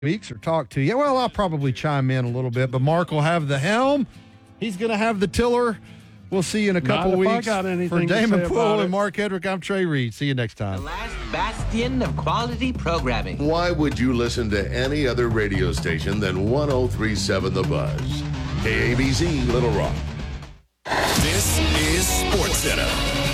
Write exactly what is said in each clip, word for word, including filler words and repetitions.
weeks or talk to you. Well, I'll probably chime in a little bit, but Mark will have the helm. He's going to have the tiller. We'll see you in a couple weeks. For Damon Poole and Mark Hedrick, I'm Trey Reed. See you next time. The last bastion of quality programming. Why would you listen to any other radio station than one oh three point seven The Buzz? K A B Z, Little Rock. This is SportsCenter.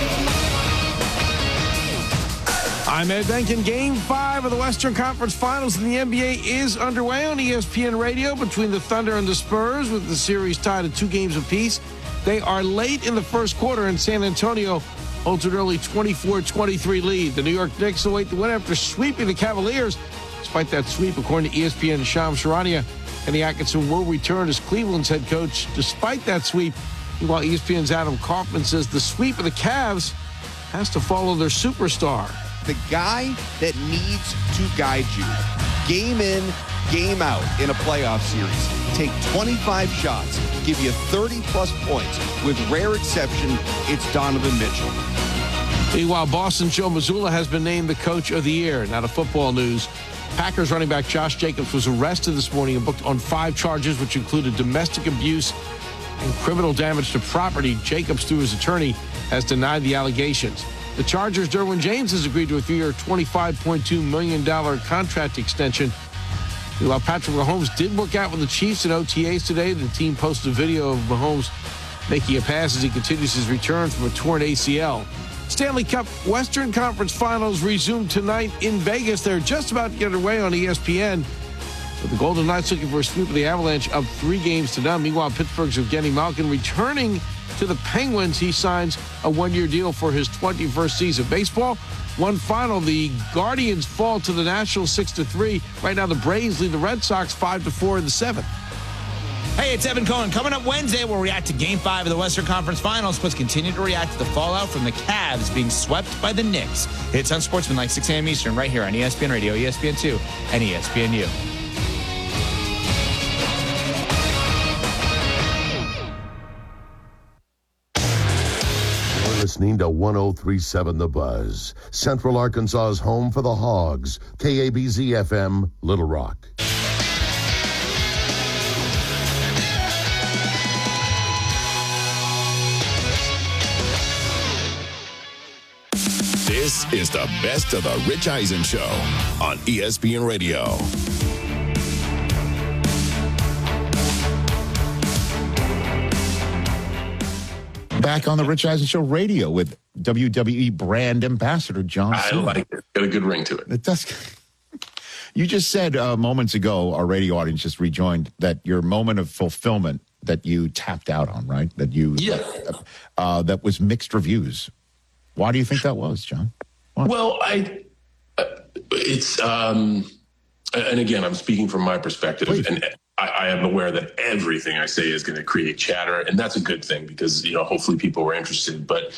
I'm Ed Benkin. Game five of the Western Conference Finals in the N B A is underway on E S P N Radio between the Thunder and the Spurs, with the series tied at two games apiece. They are late in the first quarter, and San Antonio holds an early twenty-four twenty-three lead. The New York Knicks await the win after sweeping the Cavaliers. Despite that sweep, according to E S P N, Shams Charania and the Atkinson will return as Cleveland's head coach despite that sweep. Meanwhile, E S P N's Adam Kaufman says the sweep of the Cavs has to follow their superstar. The guy that needs to guide you game in, game out in a playoff series. Take twenty-five shots, give you thirty-plus points. With rare exception, it's Donovan Mitchell. Meanwhile, Boston Joe Mazzulla has been named the coach of the year. Now to football news. Packers running back Josh Jacobs was arrested this morning and booked on five charges, which included domestic abuse and criminal damage to property. Jacobs, through his attorney, has denied the allegations. The Chargers' Derwin James has agreed to a three-year, twenty-five point two million dollars contract extension. While Patrick Mahomes did work out with the Chiefs in O T As today, the team posted a video of Mahomes making a pass as he continues his return from a torn A C L. Stanley Cup Western Conference Finals resume tonight in Vegas. They're just about to get underway on E S P N. With the Golden Knights looking for a sweep of the Avalanche up three games to none. Meanwhile, Pittsburgh's Evgeny Malkin returning to the Penguins. He signs a one-year deal for his twenty-first season. Baseball, one final. The Guardians fall to the Nationals six to three. Right now, the Braves lead the Red Sox five to four in the seventh. Hey, it's Evan Cohen. Coming up Wednesday, we'll react to Game five of the Western Conference Finals, plus continue to react to the fallout from the Cavs being swept by the Knicks. It's on Sportsmanlike, six a.m. Eastern, right here on E S P N Radio, E S P N two, and E S P N U. Listening to one oh three point seven The Buzz, Central Arkansas's home for the Hogs, K A B Z F M, Little Rock. This is the best of the Rich Eisen Show on E S P N Radio. Back on the Rich Eisen Show radio with W W E brand ambassador John Cena. I like it. Got a good ring to it. It does. You just said uh, moments ago, our radio audience just rejoined, that your moment of fulfillment that you tapped out on, right? That you, yeah. uh, uh, that was mixed reviews. Why do you think that was, John? Why? Well, I, uh, it's, um, and again, I'm speaking from my perspective, Please. and I, I am aware that everything I say is going to create chatter, and that's a good thing because, you know, hopefully people were interested, but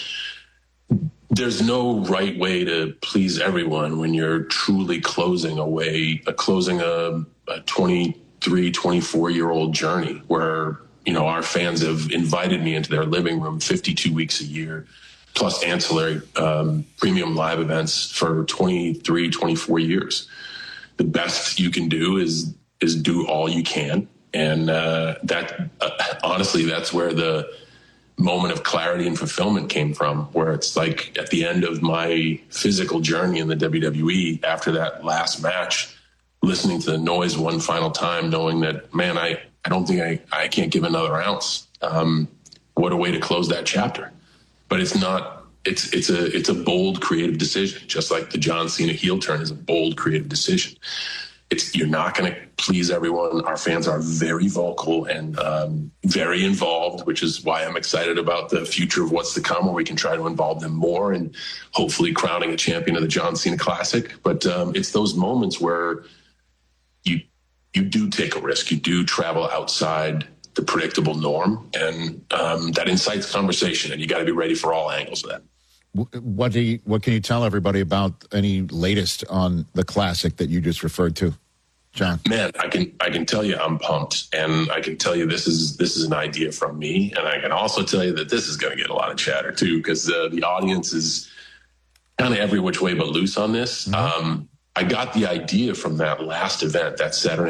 there's no right way to please everyone when you're truly closing away, uh, closing a, a twenty-three, twenty-four year old journey where, you know, our fans have invited me into their living room fifty-two weeks a year, plus ancillary um, premium live events for twenty-three, twenty-four years. The best you can do is is do all you can. And uh, that, uh, honestly, that's where the moment of clarity and fulfillment came from, where it's like at the end of my physical journey in the W W E, after that last match, listening to the noise one final time, knowing that, man, I, I don't think I, I can't give another ounce. Um, what a way to close that chapter. But it's not, it's, it's a, it's a bold creative decision, just like the John Cena heel turn is a bold creative decision. It's, you're not going to please everyone. Our fans are very vocal and um, very involved, which is why I'm excited about the future of what's to come, where we can try to involve them more and hopefully crowning a champion of the John Cena Classic. But um, it's those moments where you you do take a risk. You do travel outside the predictable norm, and um, that incites conversation, and you got to be ready for all angles of that. What do you, what can you tell everybody about any latest on the Classic that you just referred to, John? Man, I can I can tell you I'm pumped, and I can tell you this is this is an idea from me, and I can also tell you that this is going to get a lot of chatter too, because uh, the audience is kind of every which way but loose on this. Mm-hmm. Um, I got the idea from that last event, that Saturday